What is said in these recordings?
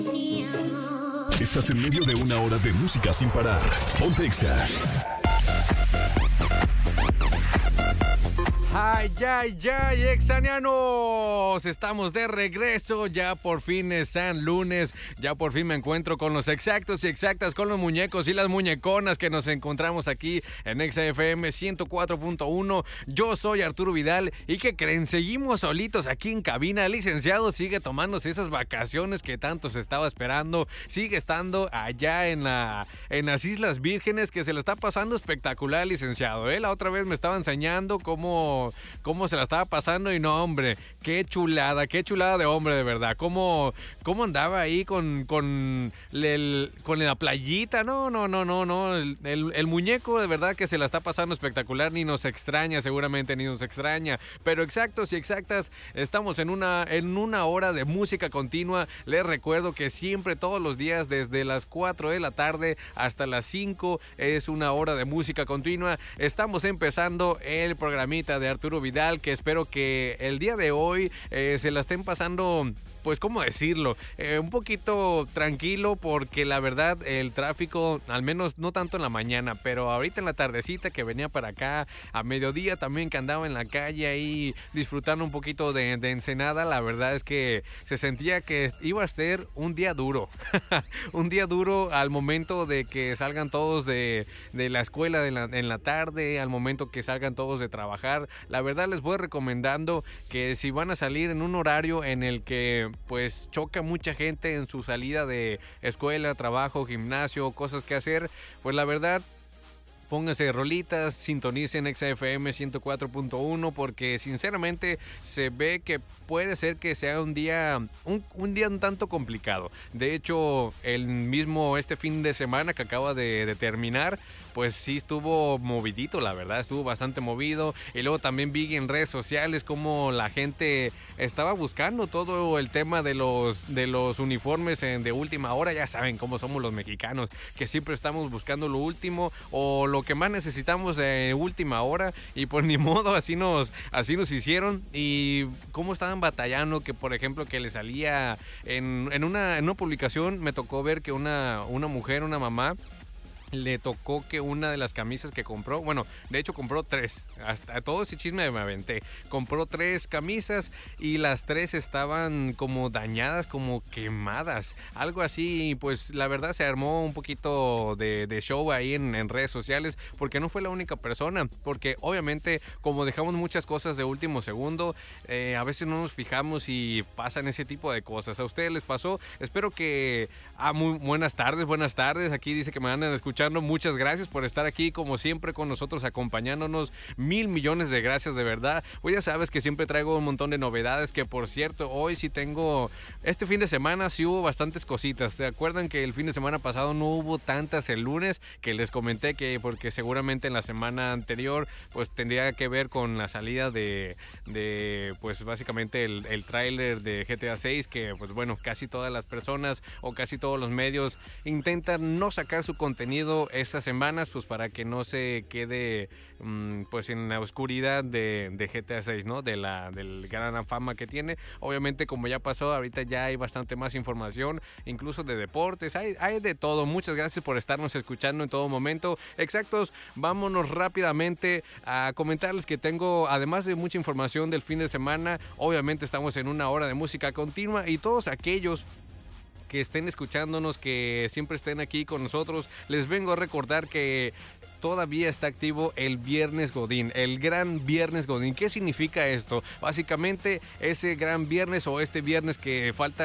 Estás en medio de una hora de música sin parar. Ponte Exa. ¡Ay, ay, ay, exanianos! Estamos de regreso, ya por fin es San Lunes, ya por fin me encuentro con los exactos y exactas, con los muñecos y las muñeconas que nos encontramos aquí en Exa FM 104.1. Yo soy Arturo Vidal y ¿qué creen? Seguimos solitos aquí en cabina. El licenciado sigue tomándose esas vacaciones que tanto se estaba esperando, sigue estando allá en las Islas Vírgenes, que se lo está pasando espectacular, licenciado, ¿eh? La otra vez me estaba enseñando cómo se la estaba pasando y no, hombre, qué chulada de hombre, de verdad. Cómo andaba ahí con la playita. No. El muñeco, de verdad, que se la está pasando espectacular. Ni nos extraña, seguramente, ni nos extraña. Pero exactos y exactas, estamos en una hora de música continua. Les recuerdo que siempre, todos los días, desde las 4 de la tarde hasta las 5, es una hora de música continua. Estamos empezando el programita de Arturo Vidal, que espero que el día de hoy se la estén pasando, pues, ¿cómo decirlo? Un poquito tranquilo, porque la verdad el tráfico, al menos no tanto en la mañana, pero ahorita en la tardecita que venía para acá, a mediodía también que andaba en la calle ahí disfrutando un poquito de Ensenada, la verdad es que se sentía que iba a ser un día duro. Un día duro al momento de que salgan todos de la escuela en la tarde, al momento que salgan todos de trabajar. La verdad les voy recomendando que si van a salir en un horario en el que pues choca mucha gente en su salida de escuela, trabajo, gimnasio, cosas que hacer, pues la verdad, pónganse rolitas, sintonicen XFM 104.1, porque sinceramente se ve que puede ser que sea un día un tanto complicado. De hecho, este fin de semana que acaba de terminar, pues sí estuvo movidito, la verdad, estuvo bastante movido. Y luego también vi en redes sociales cómo la gente estaba buscando todo el tema de los uniformes de última hora. Ya saben cómo somos los mexicanos, que siempre estamos buscando lo último o lo que más necesitamos de última hora, y pues ni modo, así nos hicieron. Y cómo estaban batallando, que por ejemplo que le salía en una publicación, me tocó ver que una mujer, una mamá, le tocó que una de las camisas que compró, bueno, de hecho compró 3, hasta todo ese chisme me aventé, compró 3 camisas y las 3 estaban como dañadas, como quemadas, algo así. Y pues la verdad se armó un poquito de show ahí en redes sociales, porque no fue la única persona, porque obviamente como dejamos muchas cosas de último segundo, a veces no nos fijamos y pasan ese tipo de cosas. ¿A ustedes les pasó? Espero que... muy buenas tardes, aquí dice que me andan escuchando. Muchas gracias por estar aquí como siempre con nosotros, acompañándonos. 1,000 millones de gracias, de verdad. Pues ya sabes que siempre traigo un montón de novedades, que por cierto, hoy sí tengo... Este fin de semana sí hubo bastantes cositas. ¿Se acuerdan que el fin de semana pasado no hubo tantas el lunes? Que les comenté que porque seguramente en la semana anterior pues tendría que ver con la salida de pues básicamente el tráiler de GTA 6, que pues bueno, casi todas las personas o casi todos los medios intentan no sacar su contenido estas semanas, pues para que no se quede pues en la oscuridad de GTA 6, ¿no? Del gran fama que tiene. Obviamente, como ya pasó, ahorita ya hay bastante más información, incluso de deportes, hay de todo. Muchas gracias por estarnos escuchando en todo momento. Exactos, vámonos rápidamente a comentarles que tengo, además de mucha información del fin de semana, obviamente estamos en una hora de música continua, y todos aquellos que estén escuchándonos, que siempre estén aquí con nosotros, les vengo a recordar que todavía está activo el Viernes Godín, el Gran Viernes Godín. ¿Qué significa esto? Básicamente, ese gran viernes o este viernes que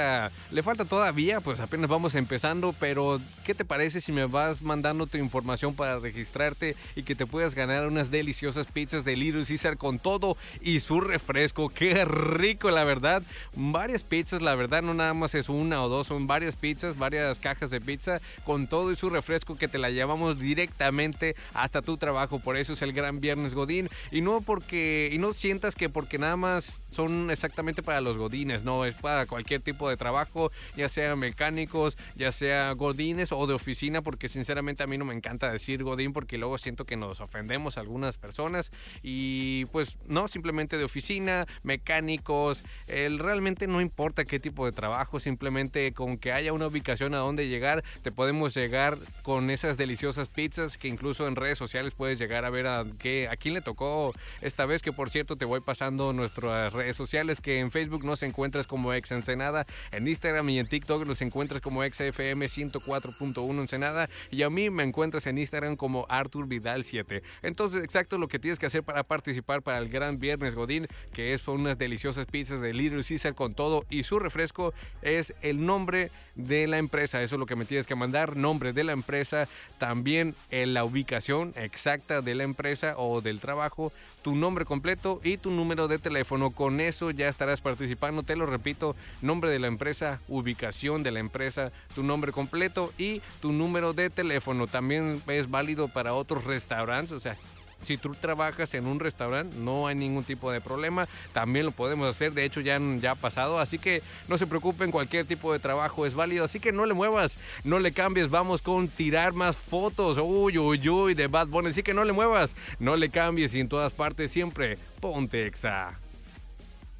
le falta todavía, pues apenas vamos empezando, pero ¿qué te parece si me vas mandando tu información para registrarte y que te puedas ganar unas deliciosas pizzas de Little Caesar con todo y su refresco? ¡Qué rico, la verdad! Varias pizzas, la verdad, no nada más es una o dos, son varias pizzas, varias cajas de pizza con todo y su refresco, que te la llevamos directamente hasta tu trabajo. Por eso es el Gran Viernes Godín, y no sientas que porque nada más son exactamente para los godines, no, es para cualquier tipo de trabajo, ya sea mecánicos, ya sea godines o de oficina, porque sinceramente a mí no me encanta decir godín porque luego siento que nos ofendemos a algunas personas, y pues no, simplemente de oficina, mecánicos, realmente no importa qué tipo de trabajo, simplemente con que haya una ubicación a donde llegar, te podemos llegar con esas deliciosas pizzas que incluso en redes sociales puedes llegar a ver a quién le tocó esta vez, que por cierto te voy pasando nuestras redes sociales, que en Facebook nos encuentras como Exa Ensenada, en Instagram y en TikTok nos encuentras como XFM 104.1 Ensenada, y a mí me encuentras en Instagram como Artur Vidal 7. Entonces, exacto, lo que tienes que hacer para participar para el Gran Viernes Godín, que es por unas deliciosas pizzas de Little Caesar con todo y su refresco, es el nombre de la empresa. Eso es lo que me tienes que mandar, nombre de la empresa, también la ubicación exacta de la empresa o del trabajo, tu nombre completo y tu número de teléfono. Con eso ya estarás participando, te lo repito, nombre de la empresa, ubicación de la empresa, tu nombre completo y tu número de teléfono. También es válido para otros restaurantes, o sea, si tú trabajas en un restaurante, no hay ningún tipo de problema, también lo podemos hacer, de hecho ya ha pasado, así que no se preocupen, cualquier tipo de trabajo es válido, así que no le muevas, no le cambies, vamos con tirar más fotos, uy, de Bad Bunny, así que no le muevas, no le cambies, y en todas partes siempre, ponte Exa.